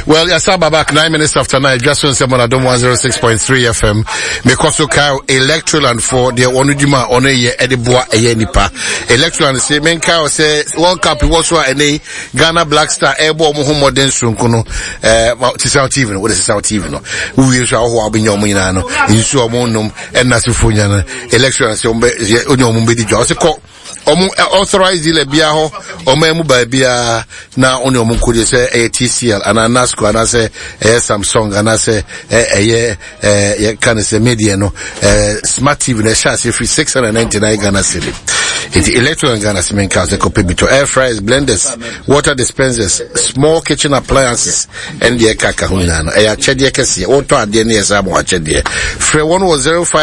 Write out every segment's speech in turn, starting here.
Well, yes, I'm back 9 minutes after 9. Just on 106.3 FM. Because Kyle Electroland for the Onujima on a year Edibua Nipa. Electroland say, men Kyle say, World Cup was any Ghana Black Star Airborne Modern Sunkuno, South TV. What is South TV? Who is our Wabinyominano, Insu Monum, and Nasufunian, Electroland, Onyomumbi Jose call. Authorized the Biaho, Omemu by Bia, now only Omunku say a TCL, and I NASCO, and I say Samsung, and I say can I say media, no, smart TV, the chassis free 699 Ghana City. It's electrical and Ghana cement cars, they copy to air fryers, blenders, water dispensers, small kitchen appliances, and the Kakahunano. I check the Cassia, all to the near Samu Chedia. Free one was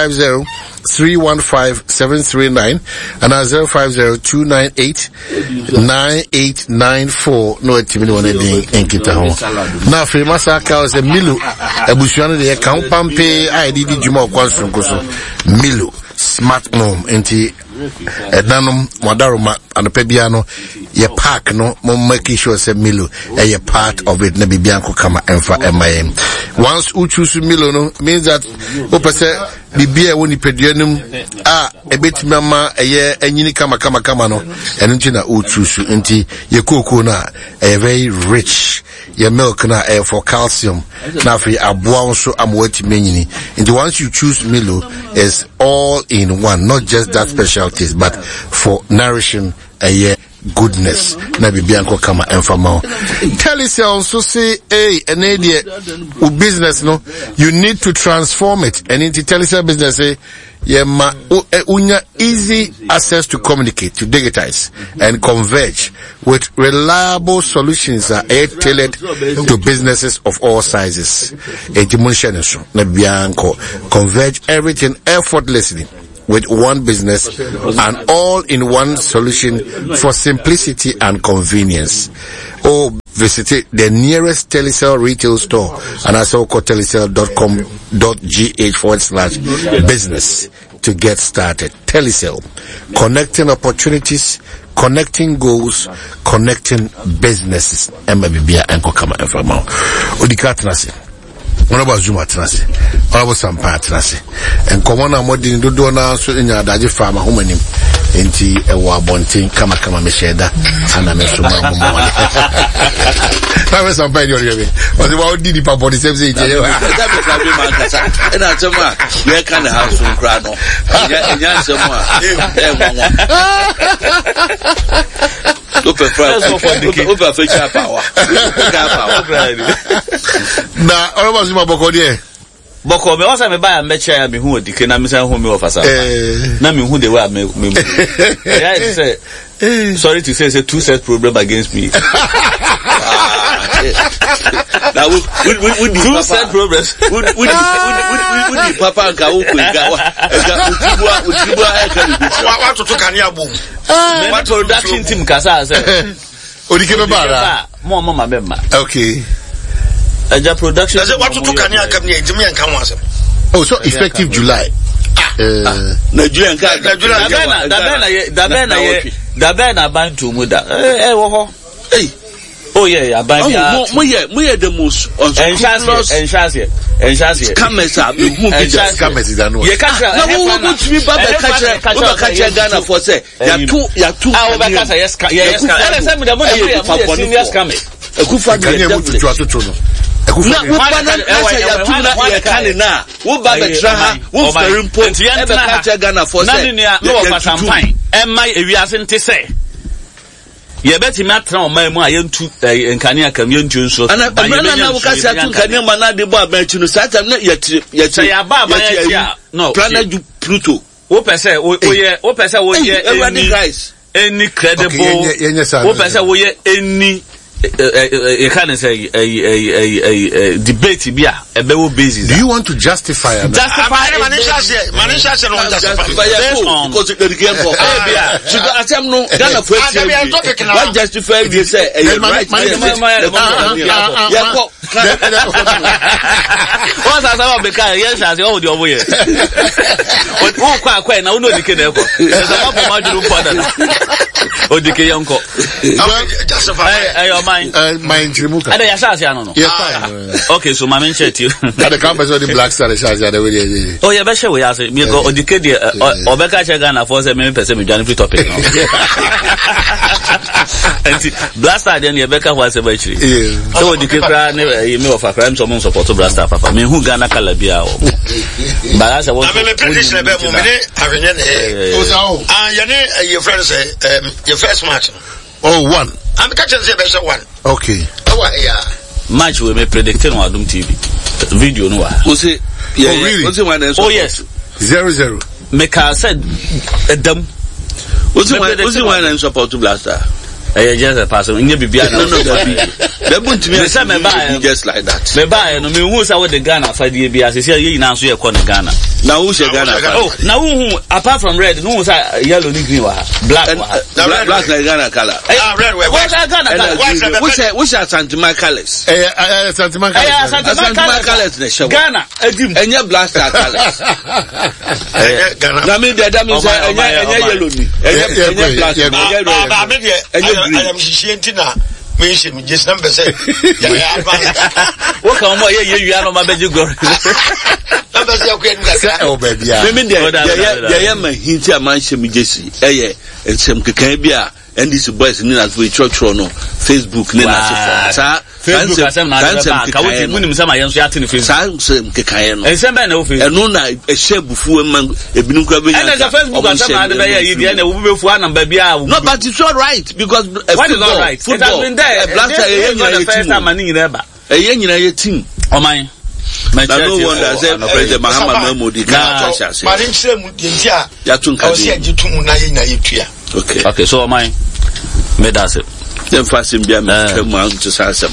050-315-739 and 050-298-9894. No, it's me one in Kitahon. Now, free Masaka is a Milu, a Bushiana, the account Pampe, I did Juma Kwan from Koso. Milu, smart mom, anti. Nanum Madaruma and Pebiano, ye park no making sure say Milo, a part of it nebi bianco kama enfa MIM. Once you choose Milo no means that opese bibia woni pedianum a bit mama a year enyini kama no and na u choose nti ye koko na a very rich your milk na for calcium na free aboa so amwati menyini. And once you choose Milo is all in one, not just that special taste, but for nourishing a year goodness. Na bibianko kama enfamao. Telecel so say, hey, an idea business no, you need to transform it. And into Telecel business say, unya easy access to communicate, to digitize and converge with reliable solutions that are tailored to businesses of all sizes. Converge everything effortlessly with one business and all in one solution for simplicity and convenience. Or visit the nearest Telecel retail store and also call telecel.com.gh/business to get started. Telecel, connecting opportunities, connecting goals, connecting businesses. MBBA and Kokama and Famao. Udikatanasi. Honorable Zuma Trasi, Honorable Sampa Trasi, and Commander Modin Dudona, so in your daddy farmer, homonym, into a wabonting, Kama Mesheda, and I'm a Suma. I was some penny, but the world did it for the same thing. And I told you, you can't have some crano. Now, all of us Boko me also me buy a mecha me who dike na me say home officer na me who dey way me I say sorry to say 2 set problem against me now we 2 set progress we papa nka wo kwega wa to kan ya bom me production team kasa say odike be bara mo mama be ma okay. Aja production. What to can you come here? Jimmy and Kamwas. Oh, so effective July. Nigerian Dabena ban to Muda. Hey. Oh yeah, ban we the most and chassis. Cameras are who cameras is no. You can't to be catch Ghana for say. You two ye beti matra o mai mu ayentu nkania kam yentu so ana na wukasi atu nkania mana de bo abantu no sata na ye ya ba ya no planet Pluto o pese o pese any credible o pese wo ye any you can't say a debate bia ebewo basis. Do you want to justify it? Justify Manisha no justify because the game for bia sugar atem no Ghana for what justify they say right What's that about the car? Yes, as you hold your way. What quite now? No, the kid. There's a lot of marginal partner. Oh, the kid, uncle. Hey, your mind. Mind Chimuka. And I shall know. Okay, so my mention to you. At the campus of the Black Star, oh, yeah, better we ask me go the kid or Becca Chagana for 7% with Johnny topic. Blaster, then your Becca was a battery. So the kid you know of a crime, someone support to Blaster, Papa. I mean, who Gana Calabia? But as I was your friends say, your first match. Oh, one. I'm catching the best one. Okay. Oh, yeah. Match we may predict on Adum TV. Video no. Who's it? Yeah, oh, really? Oh, yes. 0-0. Meka said, Adam. What's the one and support to Blaster? Just a person. No, they won't to me just like that. Me buy no me who's out the Ghana for the BS. Here now so you call Ghana. Now who's Ghana? Oh, now who apart from red, no who's yellow, green, black, black like Ghana color. Red, what's Ghana color? Which are Santima colors? Santima colors. Ghana, and your Blaster colors. Now me that means yellow. I am Shintina. Mission just number say. What come you are my baby girl. Oh, baby. I am a hint of my shimmy Jesse. And some Kakabia. And these boys in us with church on Facebook. Facebook, no, but it's all right because what is all right? It has been there. The first time I need a team. Oh my. No wonder say President Muhammad Mahmoud okay, so my medase. Then fasting be a man to say some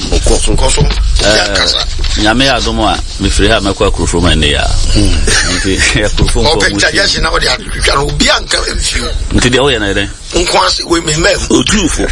Nyame adomo a me free ha mekwa kurufo man ya. Nti ya kurufo ko mu. Just na we dey obi anka mfiu. Nti de o ye na dey. Nkwase we me mem. Otufo.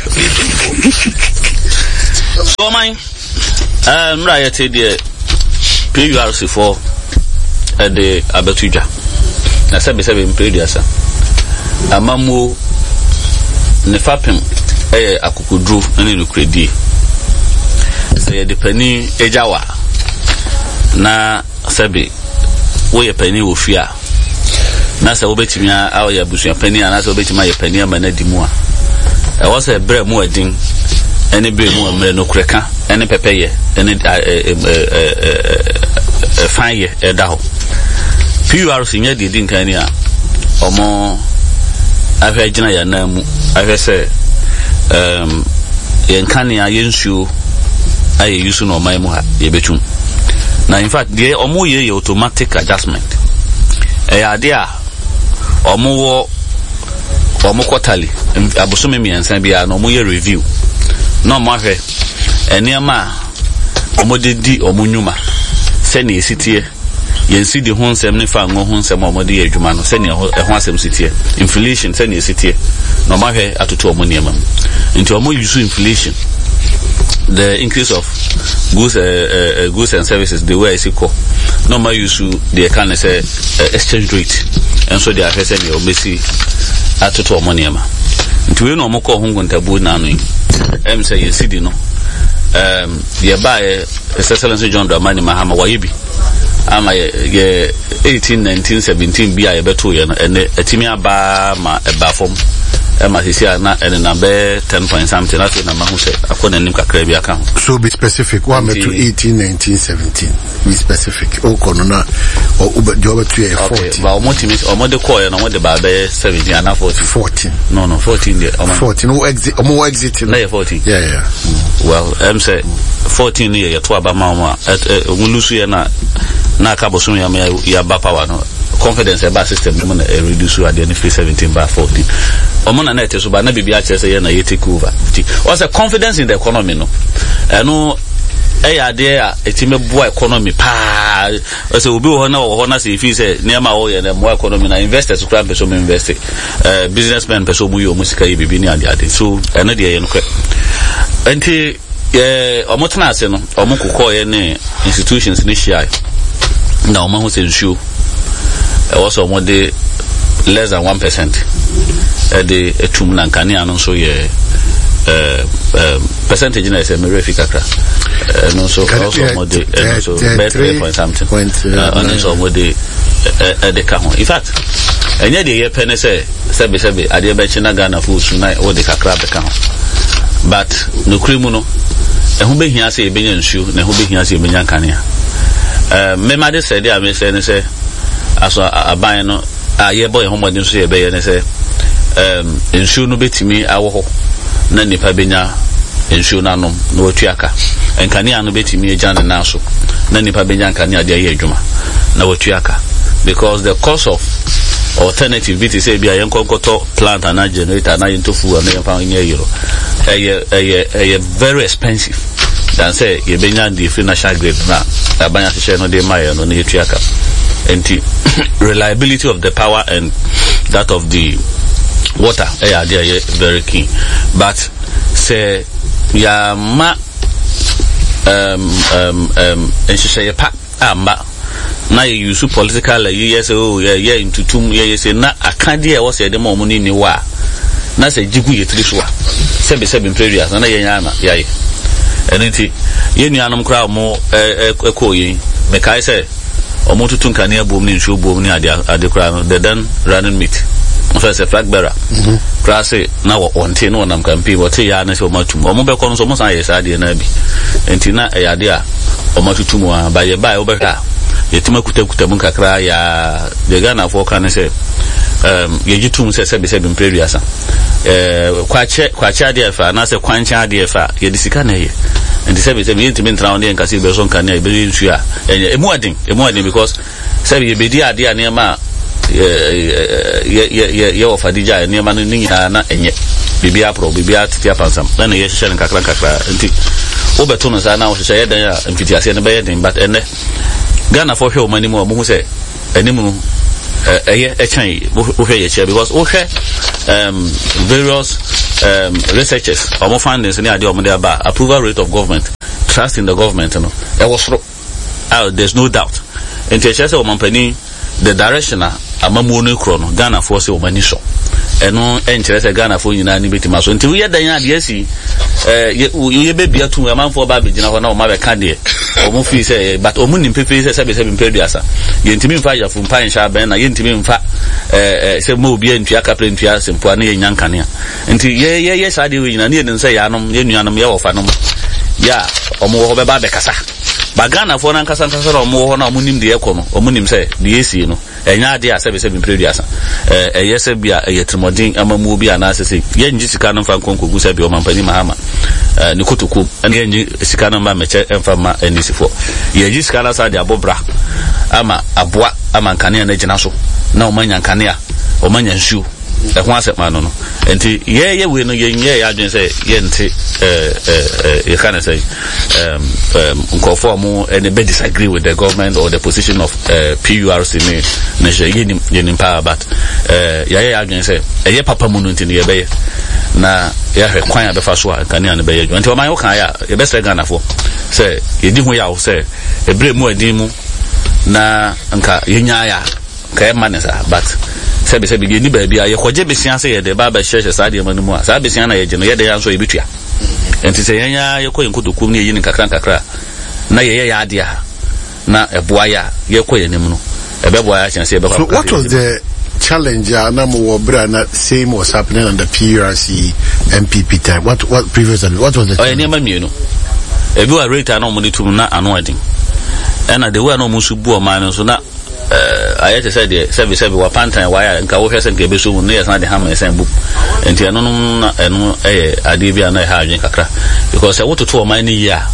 So man mra ya te de PURC4 de abetuja. Na sebe mpreduasa. Amamu ne fapem akukudru ene no kredi se de pani ejawa na sebe wo ye pani wo fia na se wo betimi a wo ye busuan pani na se wo betimi ye pani ama na dimu a e wo se bre mu adin ene bre mu amre no kreka ene pepeye ene fanye da ho PURC nya de din kan ni a omo afia gina ya na mu afia se yenkania yensuo aye yusu no mai mu ha ye betum na in fact the omo ye automatic adjustment ade a omo quarterly abosome miensan bia na omo ye review no mo hwe eniema omo dedi omo nyuma se na esitie yensi de ho nsem ne fa ngo ho nsem omo de adwuma no se na ho asem sitie inflation se na esitie no ma hwe atoto omo niema into omo use inflation the increase of goods and services the way is equal no ma use the kind say exchange rate and so they are saying you obviously atoto omo niema into we no omo ko ho ngontabu na no em say yesidi no ye buy Excellency John Dramani Mahama wayibi ama ye 18 19 17 bia ye beto ye no ene atimi aba ma eba fom ma sisi na ene na be 10 point something na so na ma hu se akona nim kakra bia ka so be specific one to 18 19 17 be specific o kono na o joba to 14 okay ba o motimi o mo de call ye no mo de ba be 17 and 14 no 14 there 14 o exit na 14 yeah well say 14 ye to aba ma mo ngulusu ye na kabosun ya ba power no confidence about system no na reduce at the 17 by 14 omo na net so ba na bibia che say na ye take over what's the confidence in the economy no no ya de a etime boa economy pa so obi ho na say fi say niam wo ye na mo economy na investors kra be so me invest businessmen be so mu yo musika ye bibi ni ade so eno de ye no kra enti omotena ase no omukukọ ye ne institutions ni share na omahu se nsuo also omode less than 1% the etum na nkania no so ye percentage na se merefi kakra no so also omode so 3 point something and so omode the ka ho in fact enye de ye pene se sebe ade be china Ghana fu su na o de kakra be ka ho but no krimu no ehu be hia se ebenya nsuo na ehu be hia se ebenya nkania me ma de se de ame se ne se aso aban no ye boy homodin so ye be ye ne se nsuo no betimi awo ho na nipa benya nsuo nanom na otuaka nkania no betimi eja ne na so na nipa benya nkania de ye adwuma na otuaka because the cost of alternative bit say bia yen konkoto plant and generator na yen tofu and yen fa nye euro very expensive than say ye benya the financial grade na abanya hye no de maye no na yetuaka enti reliability of the power and that of the water they very key but say ya ma enhye pa amba na you use political yes into tum yes na akade e wo se de mo mo ni wa na se jigu ye tiri so a sebe imperial na ye nya na yaye eniti ye nuanom kra mo ekoyi me kai se o mo tutun kan ya bom ni nsuo bom ni ade kra no the then running meat first flag bearer kra se na wo onte no nam kampi wo te ya na se o matum o mo be kono so mo san ye sa ade na bi enti na e ade a o matutum a ba ye ba o be ka yetima kuta mun kakra ya de Ghana for kan se yejitum se sebe imperial sa kwache ade fa na se kwancha ade fa ye disika na ye enti sebe yentimi ntra on de nkase be so kan ya be nsu a emu adin because sebe ye bedi ade a ne ma ye ofadija ne ma no nyina na enye bibia pro bibia titia pansam na ye hye kakra enti obeto no sa na wo hye ye dan a mfitiase ne be ye den but ene Ghana for hwe omani mu hu se animu echan wo hwe ye che because wo hwe various researchers or findings in the idea of the approval rate of government, trust in the government, you know, it was there's no doubt. And to chase company the direction amamuni chrono Ghana for say omani so eno encherese Ghana for nyina ni betima so nti we dan ya de asi ye bebia tu amanfo ba begina ho na o ma be ka de o mu fi say but o mu nim pepe say sebe impeduasa ye ntimi mfa ya fu mpan sha ben na ye ntimi mfa se mo obi antua kapre ntua sempo na ye nyankane a nti ye sa de we nyina ne den say ya nom ye nuanom ye wofa nom ya o mu ho be ba be kasa ba Ghana for na nkasa ntasa o mu ho na o mu nim de ekono o mu nim say de esi no enya de asebe impeduasa yese bia yetremodin amamu bi anasese ye nji sika no fa nkonkogu se bi o mampani mahama ni kotoku ene nji sika no ma meche emfa ma enisifo ye nji sika na sa de abobra ama aboa ama nkane na gina so na o manya nkane a o manya nsuo ho asema no enti ye we no ye ya adwen se ye nti you can say nkofo mu any be disagree with the government or the position of PURC ne ye nim power but ya adwen se ye papa mu no nti ne ye be na ya hwe kwan ya be fa so nkane an be ye nti o man yo kan ya ye be se Ghana fo se ye di ho ya wo se ebre mu adin mu na nka ye nya ya ka e manesa but sebe ni ba bia ye koje besia se ye de ba ba hye sa de manu mu a sa besia na ye je no ye de ya so ye bitua enti se yenya ye ko yenkodokum ne ye ni kakra na ye ya ade a na eboa ya ye ko ye nim no ebeboa ya chance ye be so what was the challenge na mo bra na same was happening on the PRC MPP time what previous what was the challenge? Ne ma mienu ebi wa rate na mo ni tum na ano adin and the way no mo subu o man so na ayete said the service wa pantan wa ya nka wo hwese nka beso mu no yes na de ham esen bu enti eno no eno ade bia na ha adwen kakra because e wototo o man ni ya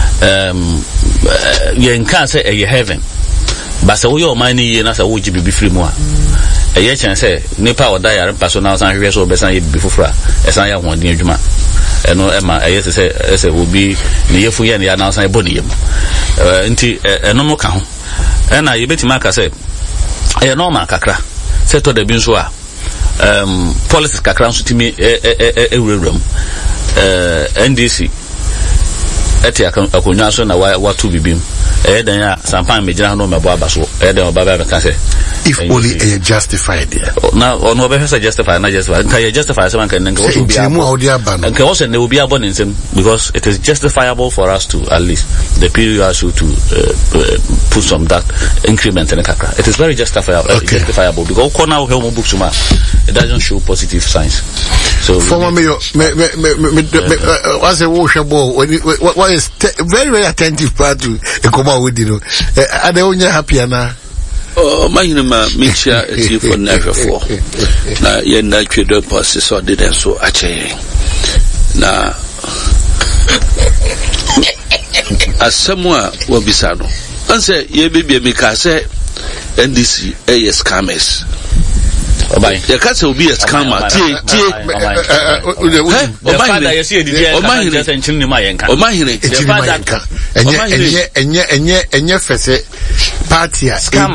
ye nka say e heaven but say wo yo man ni ye na say wo ji bibi free mu a ye chen say nipa o da ya personal san hwese o besan ye bibi fufura esan ya ho den adwuma eno ema ayete say obi ne yefu ye ne ya na san bo ne yem enti eno no ka ho ena yebetima aka say e normal kakra say to the bin so a policies kakra so timi ewuram NDC eti akonwa so na wa to bibim dan ya sampan mejira no mebo abaso dan obaba be ka say if only justified there na ono be say justify na justify can you justify say man can nka also be abo can also ne obi abo nsem because it is justifiable for us to at least the PURSU to put some that increment in the kakra. It is very justifiable because corner of books it doesn't show positive signs. So former mayor was a washable what is very very attentive part to Ekoma with are they only happy now? Oh, my mixture is for never for. Now, you're not the process or did so actually. Now, as someone will be sad. And say, ye baby, because NDC, scammers. The castle will be a scammer. Party scam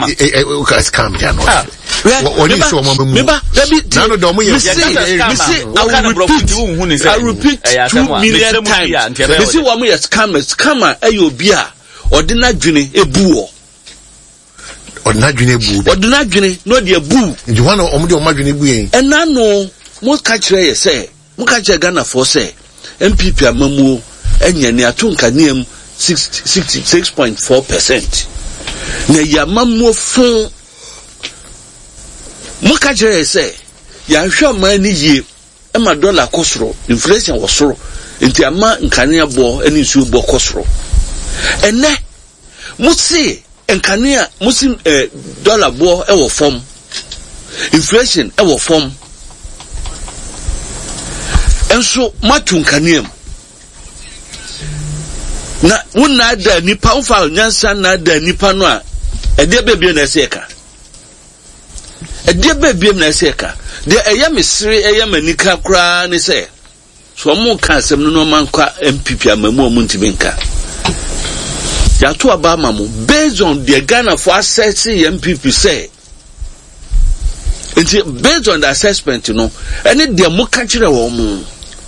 I repeat 2 million times. You see what me scammer ayobia ordinary dwene ebuo ordinary dwene no de ebu you want omde omadwene bu yen ena no mo ka kire ye say mo ka kire Ghana for say MPP amamuo enyane atonka neam 66.4%. Na yamamuo fun mo ka kire ye say ya hwa man ni yie e ma dollar kosoro inflation wo soro nti ama nkane abo eni nsu bo kosoro ene musi enkania musi dollar bo e wo form inflation e wo form enso matu nkania na wona da nipa ufa nyansa na da nipa no a ede bebie na eseka ede bebie na eseka de eya mesiri eya manika kra ne se so mo ka asem no mankwa MPP amamu omuntibenka ya to abama mo based on the Ghana for assessing MPP say it's based on the assessment any the mo ka kire wo mo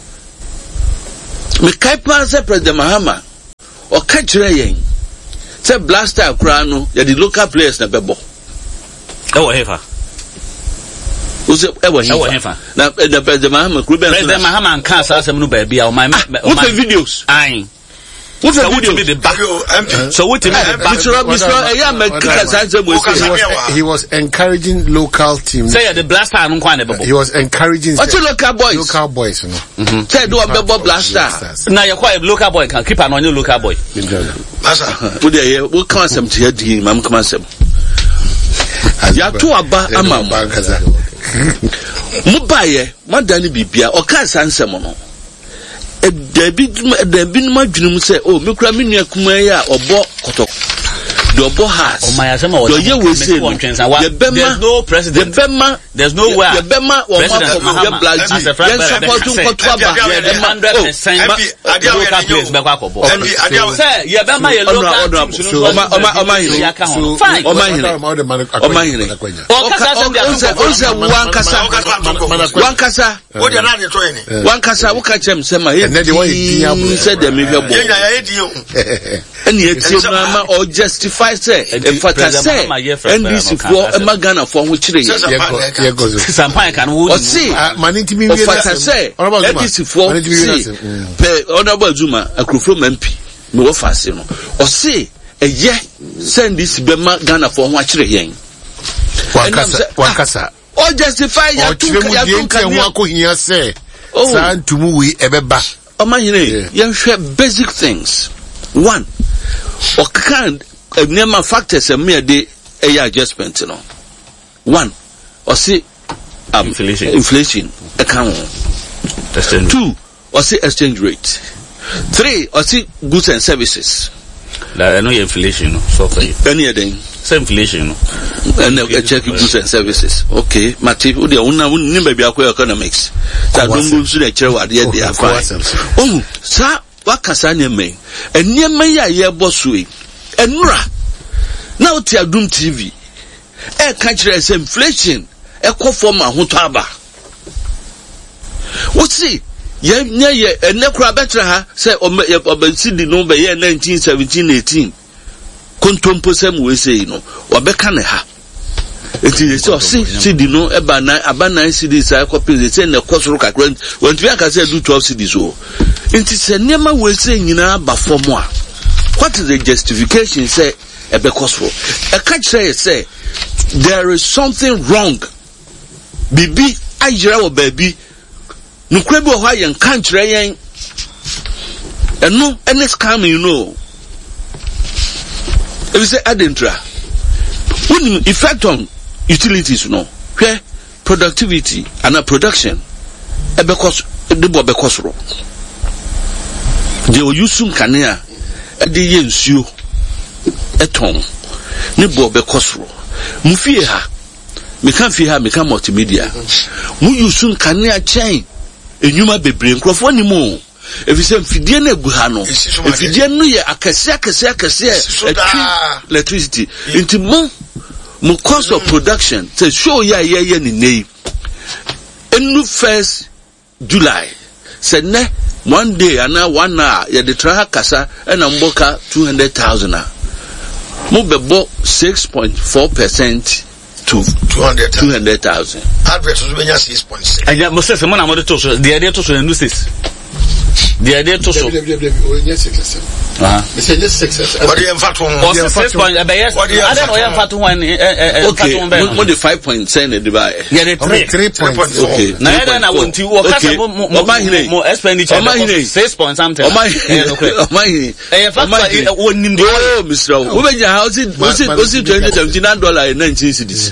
me kai plan say President Mahama o ka kire yen say blaster kra no ya the local players na bebo e wo hefa Uze ewa hifa na the President Mahama President Mahama nka asasem no ba bia o my videos ayin what so what me the back so what me the back he was encouraging local teams say the blaster no kwa na bebo he was encouraging what local boys no say do bebo blaster na you kwa local boy can keep an on local boy asa wo dey we kan asem to ya di mam kan asem ya to aba ama mubaye madani bibia o kan sansem no David madwunum say oh me kura me nua kuma ya obo kotok the obo has oh my asema do ye we say there's no president there's no way the bema o ma for black yes support nkotwaba 100% local place be kwa kobo say ye bema ye local wankasa wukachem sema said the media boy and yet mama or justify say if I say NDC for a Ghana for which they sampan can wo see manitimi of I say NDC for honorable Zuma akrofo MP me wo fase no or say a ye send this bema Ghana for which they yen wankasa or justify ya wako hiya say san tumu we ebeba omahine you share basic things one or can name factors and me de adjustment no one or see inflation account two or see exchange rate three or see goods and services la no inflation no so for any other same inflation and check goods and services okay mati o dia una ni ba bia ko economics ta dongo su de kire wade de afa oh sa wakasa ne men enema ya ye bosuwe enura na oti Adum TV e ka kire inflation e ko form ahoto aba what see ye enekura betra ha say obensidi no be ye 1917 18 kontompo sem we say no obeka ne ha enti so see di no aba 9 cities I copy say na kosoro kakra want we aka say do 12 cities o enti se nema we say nyina ba form a what is the justification say ebe kosoro e catch say there is something wrong bibi ajira wo baby nukwe bi ho yen kan kire yen eno any scam you know if you say adentra when effect on utilities no hwe productivity and production ebe kos de bo be kosoro de o yusum kanea e de ye nsuo eton ne bo be kosoro mu fie ha me kan fie ha me kan multimedia mu yusum kanea chain enyuma bebre nkrofo ni mo efisem fidie na egu ha no efidie no ye akese atwi electricity into mo cost of production say show ya ni nei enu 1st July say ne one day ana 1 hour ye de tra kasa na mboka 200,000 mo bebo 6.4% to 200,000. Adverts was 6.6. And ya Moses mo na mo de to so the idea to so new six. The idea to so. It's just 6. What do you have one? What do you have one? Okay, what the 5 point saying the buy? Yeah, 3 points. Okay. Now I want to work more expenditure. 6 point something. Oh my. Mr. Who made your house? Was it $20 in 19 cities?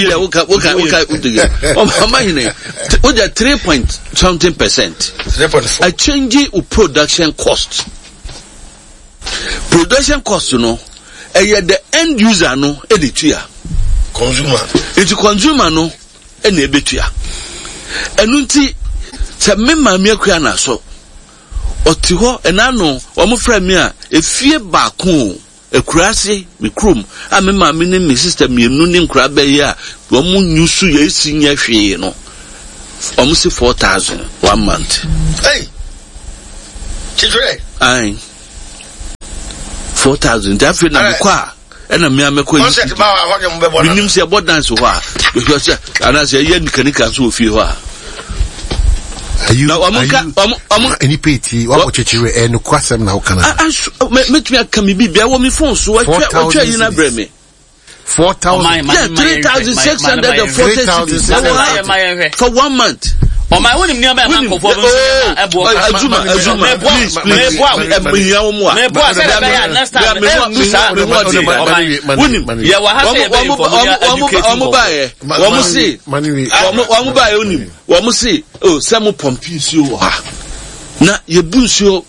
What the 3 point something percent? 3.4. A change in production cost. Production cost no the end user no editua consumer it's consumer no na ebetua enunti se mema me akua na so oti ho ena no omo fra me a efie ba ko ekurase me krom a mema me ne me sister me enu ne nkura ba yi a omo nyusu ye sinya hwe no omo se 4,000 1 month. Hey chidre ai 4,000 that na kwa ena me ameko yi concept ba wa ho mbe bona minim se bo dance ho a because ana se ye nikanika so ofie ho a now any pity what chechire enu kwasem na ukana metumi aka mi bibia wo mi phone so atwa yi na bre me 4,000 yeah 3,640 for 1 month. Oh my, what me about man for Azuma next time oh some pompies you na ye bunsuo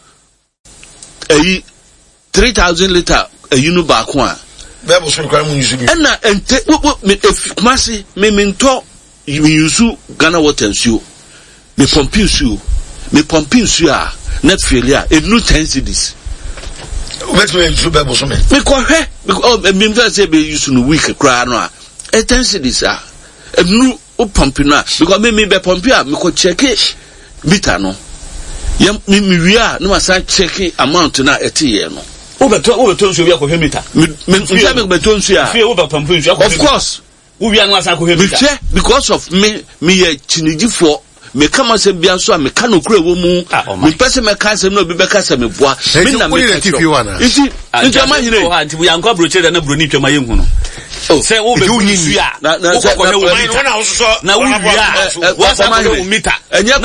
3,000 liter you back one bebo so kwa mu yusu bi na ente masi me mento yusu Ghana water nsuo me pompi nsuo a net failure e no 10 cedis bet me yusu bebo so me ko hwe because me mfa say be yusu no week kra no a 10 cedis a nu o pompi no a because me be pompi a me ko check meter no yam me wi a no ma sa check amount na etiye no o beto nsuo bi akohwe meter me beto nsuo a fie o be pompi nsuo of course we are not akohwe meter because of me chiniji for me kama se bia so a me ka no kura wo mu me pese me ka se no bi be ka se me boa me na me keep you one isi ama hire o anti we anko broche na broni twama yehu no say wo be nsu a na wo wo meter na wo bia wo sa ko meter enya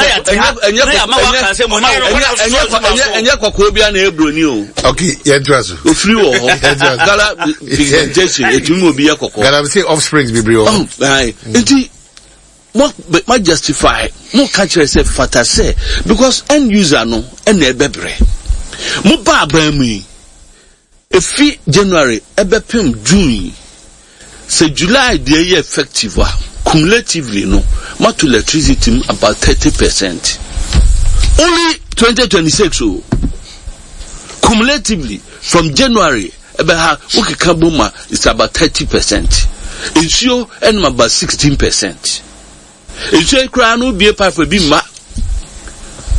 kwakwo bia na ebroni o okay yentrazo ofiri wo ho gala pigmentation etumi obi yakoko gala say offsprings bibri o ai enti ma justify mo catch yourself fata say because end user no na ebebre mo ba abamu efi January ebepem June say July the year effective cumulatively no to electricity about 30%. Only 2026 so cumulatively from January ebeha ukikaboma is about 30%. Insure and about 16%. Insure kra no be pipe bi ma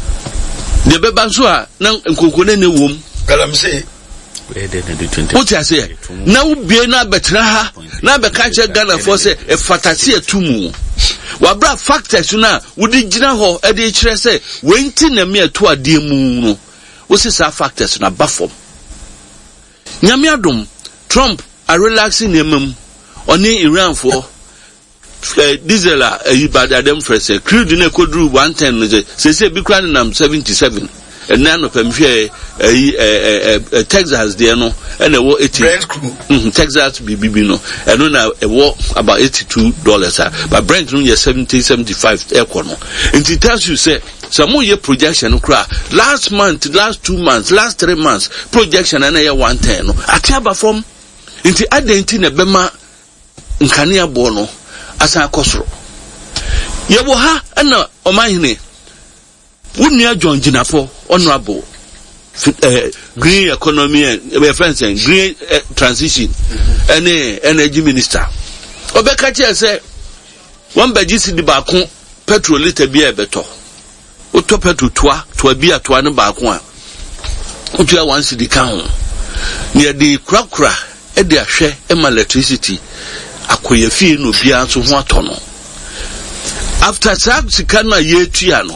de beba so a na nkokone ne wom kalam say what you say na ubie na betra ha na be ka che Ghana for say e fatase atumu wa bra factors na wudi gina ho e de kire say wenti na me atu ade mu no wo se sa factors na bafom nyame adom Trump a relaxing nemam oni Iran for diesel ibada dem fresh crude na kodru 110 say bi kra na 77 and none of them here Texas there no and a 80 Texas BBB no and now a war about $82 but Brent no 70-75 econo and it tells you say some more year projection cry last month last 2 months last 3 months projection and a 110 no atiaba from into identity na bema nkania bono asa akosoro yebo ha na omahine Wunia John Jinapo, honorable green economy and friends and green transition, energy minister. Obekachi say one bejisi di bakun petrol liter beer beto. Uto petrol to beer to an bakun. Utia one city count. Near the krakra, edia share ema electricity. Akoye fee no bia so ho atono. After that sikana ye tuano.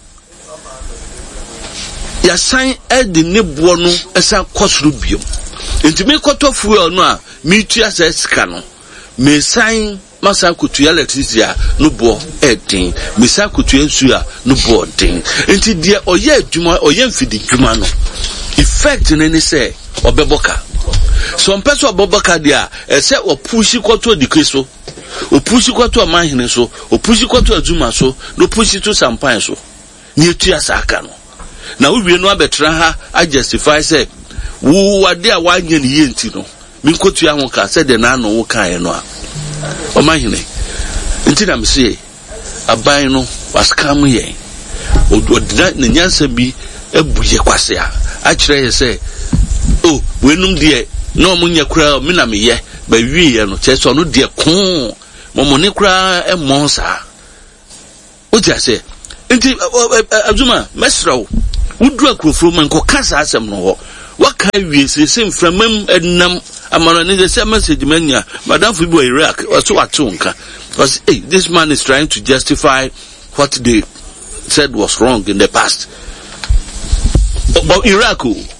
Ya sign the nebuo no esa kosuru biom ntimi koto fuel no a mitu asa sika no me sign masa kutu electricity a no bo edin me sa kutu ensu a no bo den nti de oye adwuma oye mfidi dwuma no effect ne ne se obeboka so mpeso obeboka dia ese opushi koto dikeso opushi koto amahene so opushi koto adwuma so no pushi to sampan so ni etu asa aka no na uwie no abetra ha a justify say wo wade a wanye ne yenti no minkotu ahụ ka say de na no wo kan no a o mahine ntina me say aban no waskam ye odina ne nyansa bi ebuye kwase a kire ye say oh wenum de no munya kura me na me ye ba wie ye no che so no de kon mo ne kura e monsa o ti ase nti azuma mesrawo Udra Krofro man ko kasa asem no ho waka wie sese mframam enam amano ne the same message mania madam for be Iraq so atunka because hey this man is trying to justify what they said was wrong in the past about Iraq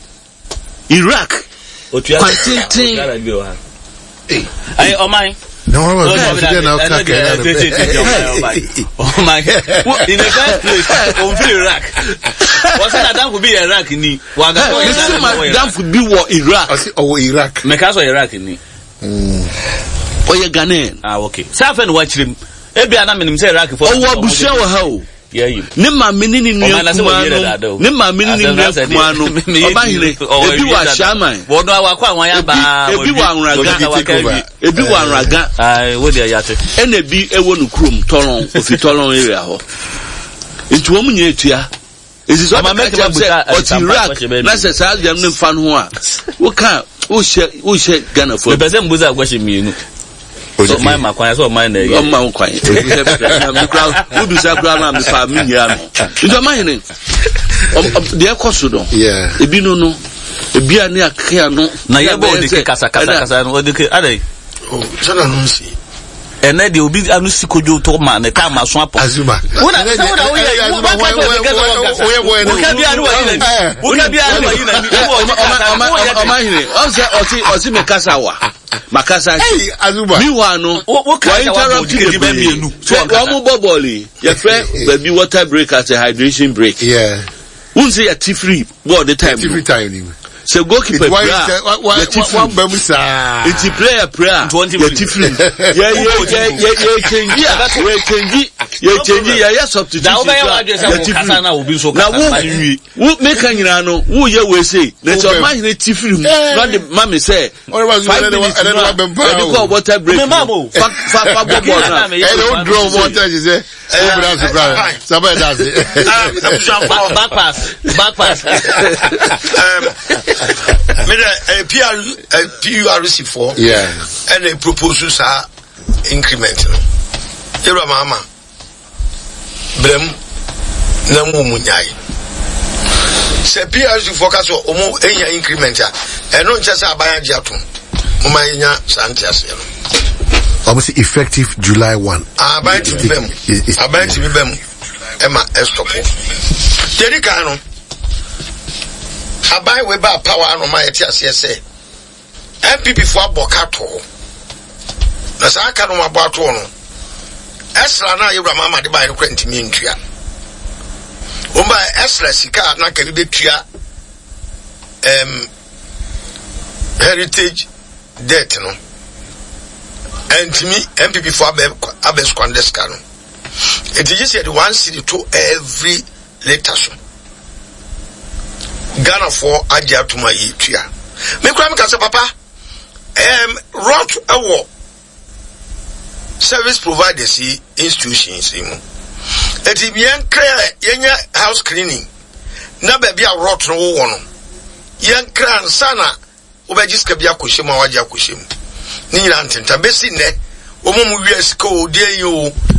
hey oh my no, oh my in the first place on Iraq was that would be Iraq ni waga that would be war Iraq or Iraq mekaso Iraq ni oye Ghanaian okay safen watch him ebi ana menim say Iraq for abusia wa ha o ne ma menini nuanu ne ma menini nuanu obahire ebi wa shaman wodo awakwa wan ya ba ebi wa anraga wo de yate ene bi ewo no krom tolon ofi tolon area ho nti wo munye etua ezi so ma make dem say Iraq na say sa dem ne fan ho a wo ka wo she Ghana for the person buza question me no so my makwan so my na ye my makwan me crowd who do say crowd na me pa me nya no nti ma hene de ekoso do ebi no ebi ani akea no na ye bo de kasa no de ke adai sana no si ene de obi anu sikojo to ma na ka ma so apo azuma wona we osi mekasa wa makasa azuma mi wa no wa interrupt the baby so omo boboli ye fe baby water break as a hydration break unse ya tifree all the time so goalkeeper one bemusa it's player prayer the tifree ye change ya substitute now wo make anyina no wo ye we say na so man the tifree not the mama say 5 minutes and go water break fa ball na and don't draw water you say somebody does it back pass PURC for and they propose increment Era mama Brem Namu Munyai se PRC focus omo enya increment a eno nche se aban age atom mama enya santiase no obviously effective July 1 aban to be bem ema estopo tedi kan no aban we ba power no ma yeti ase MPP for abokato na sa aka no aboato no esra na yewra mama de ba no kwantimi ntua omba esra sika na ka bi betua heritage debt no entimi MPP for abes kwandeska no it is said 1 city to every letter so Ghana for agia to my tua me kwa me ka se papa road awo service providers institutions mu eti bien clear yenya house cleaning na ba bia road no wo no yen kran sana obagiska bia kohyem a wagia kohyem ni nyina ntenta besi ne wo mu wiase ko odie yo